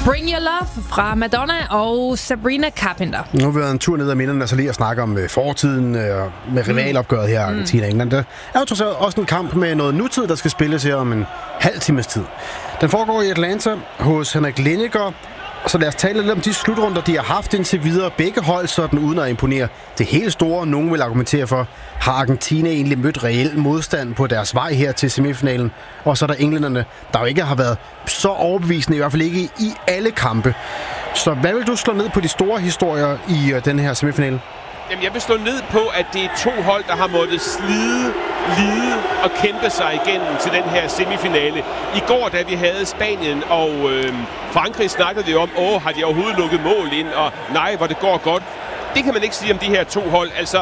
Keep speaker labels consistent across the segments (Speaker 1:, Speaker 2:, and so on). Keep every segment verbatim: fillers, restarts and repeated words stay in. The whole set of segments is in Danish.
Speaker 1: Bring Your Love fra Madonna og Sabrina Carpenter.
Speaker 2: Nu har vi været en tur ned ad minderne, altså lige at snakke om fortiden og med rivalopgøret her i Argentina og England. Der er jo trods alt også en kamp med noget nutid, der skal spilles her om en halv times tid. Den foregår i Atlanta hos Henrik Lineker. Så lad os tale lidt om de slutrunder, de har haft indtil videre. Begge hold sådan uden at imponere det helt store. Nogen vil argumentere for, har Argentina egentlig mødt reel modstand på deres vej her til semifinalen. Og så er der englænderne, der jo ikke har været så overbevisende, i hvert fald ikke i alle kampe. Så hvad vil du slå ned på de store historier i den her semifinale?
Speaker 3: Jamen, jeg vil slå ned på, at det er to hold, der har måttet slide, lide og kæmpe sig igennem til den her semifinale. I går, da vi havde Spanien og øh, Frankrig, snakkede vi om, åh, har de overhovedet lukket mål ind, og nej, hvor det går godt. Det kan man ikke sige om de her to hold. Altså,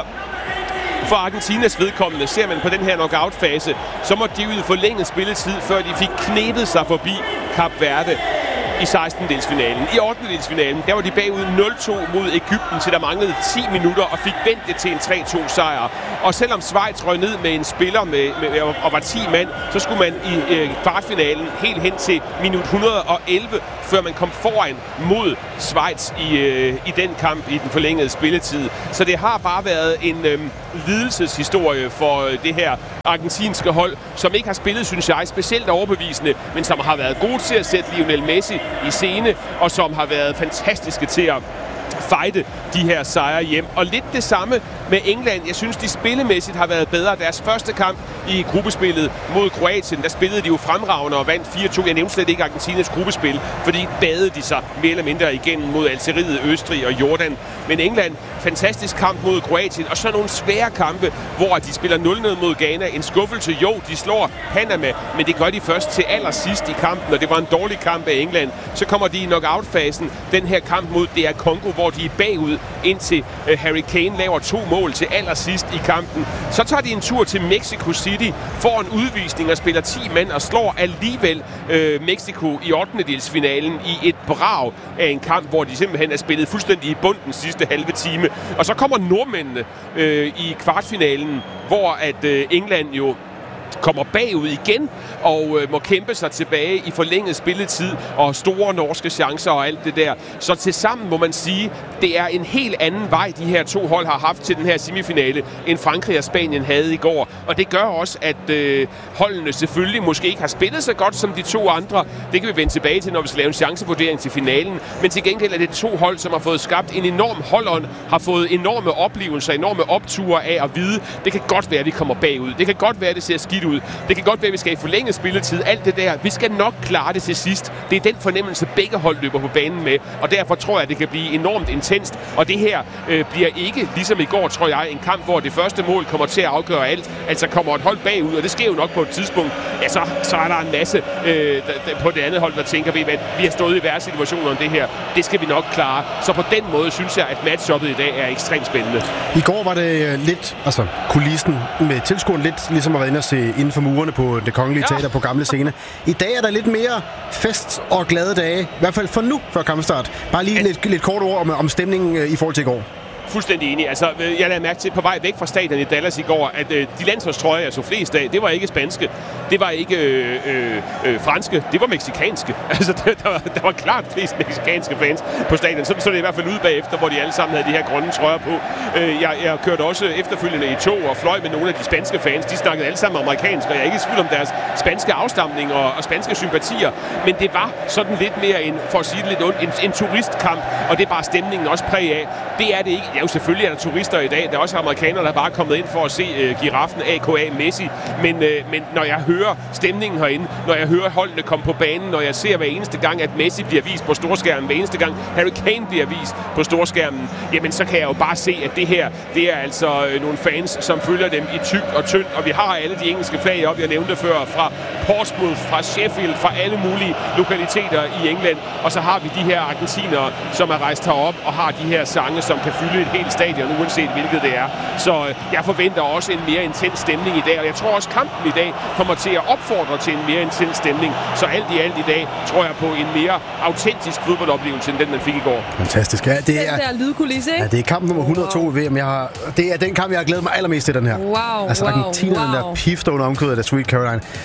Speaker 3: for Argentinas vedkommende, ser man på den her knockout-fase, så må de ud forlænget spilletid, før de fik knebet sig forbi Kap Verde i sekstendedelsfinalen. I ottendedelsfinalen, der var de bagud nul to mod Egypten, til der manglede ti minutter, og fik vendt det til en tre to sejr. Og selvom Schweiz røg ned med en spiller med, med, og var ti mand, så skulle man i øh, kvartfinalen helt hen til minut et hundrede og elleve, før man kom foran mod Schweiz i, øh, i den kamp i den forlængede spilletid. Så det har bare været en øh, lidelseshistorie for øh, det her argentinske hold, som ikke har spillet, synes jeg, specielt overbevisende, men som har været gode til at sætte Lionel Messi i scene, og som har været fantastiske til at fighte de her sejre hjem. Og lidt det samme med England. Jeg synes, de spillemæssigt har været bedre. Deres første kamp i gruppespillet mod Kroatien, der spillede de jo fremragende og vandt fire to. Jeg nævnte slet ikke Argentinas gruppespil, fordi badede de sig mere eller mindre igennem mod Algeriet, Østrig og Jordan. Men England, fantastisk kamp mod Kroatien, og så nogle svære kampe, hvor de spiller nul nul mod Ghana. En skuffelse, jo, de slår Panama, men det gør de først til allersidst i kampen, og det var en dårlig kamp af England. Så kommer de i knockout-fasen, den her kamp mod D R Congo, hvor de er bagud, indtil uh, Harry Kane laver to mål til allersidst i kampen. Så tager de en tur til Mexico City, får en udvisning og spiller ti mand og slår alligevel uh, Mexico i ottendedelsfinalen i et brag af en kamp, hvor de simpelthen er spillet fuldstændig i bund den sidste halve time. Og så kommer nordmændene uh, i kvartfinalen, hvor at uh, England jo kommer bagud igen og øh, må kæmpe sig tilbage i forlænget spilletid og store norske chancer og alt det der. Så tilsammen må man sige, det er en helt anden vej, de her to hold har haft til den her semifinale, end Frankrig og Spanien havde i går. Og det gør også, at øh, holdene selvfølgelig måske ikke har spillet så godt som de to andre. Det kan vi vende tilbage til, når vi skal lave en chancevurdering til finalen. Men til gengæld er det to hold, som har fået skabt en enorm holdånd, har fået enorme oplevelser, enorme opture af at vide, det kan godt være, at vi kommer bagud. Det kan godt være, at det ser skidt ud. Det kan godt være, at vi skal i forlænget spilletid. Alt det der. Vi skal nok klare det til sidst. Det er den fornemmelse, begge hold løber på banen med. Og derfor tror jeg, at det kan blive enormt intenst. Og det her øh, bliver ikke, ligesom i går, tror jeg, en kamp, hvor det første mål kommer til at afgøre alt. Altså kommer et hold bagud, og det sker jo nok på et tidspunkt. Ja, så, så er der en masse øh, på det andet hold, der tænker, at vi har stået i værre situationer end det her. Det skal vi nok klare. Så på den måde synes jeg, at matchuppet i dag er ekstremt spændende.
Speaker 2: I går var det lidt, altså kulissen med tilskueren lidt, ligesom at være inde og se inden for murene på Det Kongelige Teater på Gamle Scene. I dag er der lidt mere fest og glade dage, i hvert fald for nu, før kampstart. Bare lige lidt, lidt kort ord om, om stemningen i forhold til i går.
Speaker 3: Fuldstændig enig. Altså, jeg lagde mærke til på vej væk fra stadion i Dallas i går, at øh, de landsholdstrøjer, jeg så flest af, det var ikke spanske, det var ikke øh, øh, franske, det var mexikanske. Altså, der, der, var, der var klart flest mexikanske fans på stadion. Så så det i hvert fald ud bagefter, hvor de alle sammen havde de her grønne trøjer på. Øh, jeg, jeg kørte også efterfølgende i tog og fløj med nogle af de spanske fans. De snakkede alle sammen amerikansk, og jeg er ikke i tvivl om deres spanske afstamning og, og spanske sympatier. Men det var sådan lidt mere en, for at sige det lidt ondt, en, en turistkamp, og det er bare stemningen også præg af. Det er det ikke. Jo, selvfølgelig er der turister i dag. Der er også amerikanere, der bare er kommet ind for at se uh, giraffen A K A Messi. Men, uh, men når jeg hører stemningen herinde, når jeg hører holdene komme på banen, når jeg ser hver eneste gang, at Messi bliver vist på storskærmen, hver eneste gang Harry Kane bliver vist på storskærmen, jamen så kan jeg jo bare se, at det her, det er altså uh, nogle fans, som følger dem i tykt og tyndt. Og vi har alle de engelske flag op, jeg nævnte før, fra Portsmouth, fra Sheffield, fra alle mulige lokaliteter i England. Og så har vi de her argentinere, som er rejst herop og har de her sange, som kan fylde et helt stadion, uanset hvilket det er. Så jeg forventer også en mere intens stemning i dag, og jeg tror også, kampen i dag kommer til at opfordre til en mere intens stemning. Så alt i alt i dag tror jeg på en mere autentisk fodboldoplevelse, end den, man fik i går.
Speaker 2: Fantastisk. Ja, det
Speaker 1: den
Speaker 2: er,
Speaker 1: der lydkulisse, ikke?
Speaker 2: Ja, det er kamp nummer et hundrede og to i V M. Jeg har, det er den kamp, jeg har glædet mig allermest til, den her.
Speaker 1: Wow,
Speaker 2: altså
Speaker 1: wow,
Speaker 2: Argentina,
Speaker 1: wow.
Speaker 2: den der pifter under omkødet af Sweet Caroline.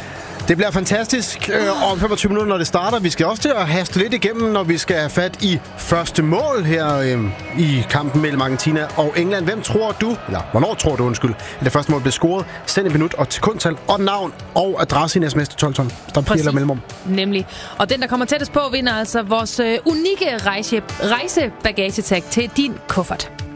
Speaker 2: Det bliver fantastisk øh, om femogtyve minutter, når det starter. Vi skal også til at haste lidt igennem, når vi skal have fat i første mål her øh, i kampen mellem Argentina og England. Hvem tror du, eller hvornår tror du, undskyld, at det første mål blev scoret? Send et minut og sekundtal og navn og adresse i sms til tolv tolv. Stop eller mellemrum.
Speaker 1: Nemlig. Og den, der kommer tættest på, vinder altså vores øh, unikke rejse, rejsebagagetag til din kuffert.